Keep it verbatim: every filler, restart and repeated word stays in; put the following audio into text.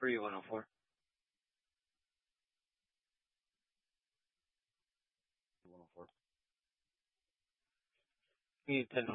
for you, one oh four. one oh four. You need ten